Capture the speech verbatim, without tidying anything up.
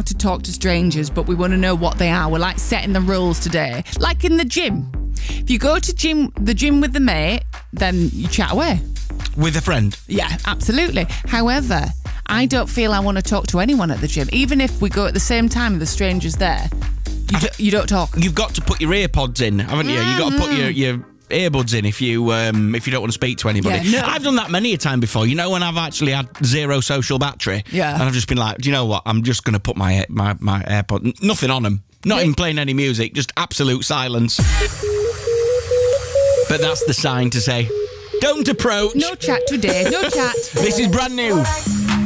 how to talk to strangers, but we want to know what they are. We're like setting the rules today. Like in the gym. If you go to gym, the gym with the mate, then you chat away. With a friend? Yeah, absolutely. However, I don't feel I want to talk to anyone at the gym. Even if we go at the same time and the stranger's there, you, do, you don't talk. You've got to put your ear pods in, haven't you? You've got to put your... your earbuds in if you um, if you don't want to speak to anybody. Yeah, no. I've done that many a time before. You know, when I've actually had zero social battery, yeah, and I've just been like, do you know what? I'm just going to put my my my AirPod, nothing on them, not yeah. even playing any music, just absolute silence. But that's the sign to say, don't approach. No chat today. No chat. This is brand new.